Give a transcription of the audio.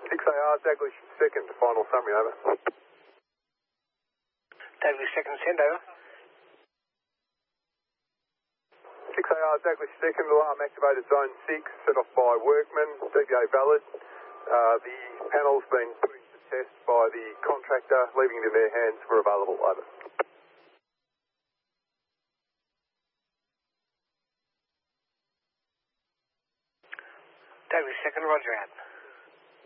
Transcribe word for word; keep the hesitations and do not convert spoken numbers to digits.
six A R, Daglish second, final summary, over. Daglish second, send over. six A R, Daglish second, alarm activated zone six, set off by workmen, D V A valid. Uh, the panel's been put into test by the contractor, leaving it in their hands for available, over. Daglish second, roger out.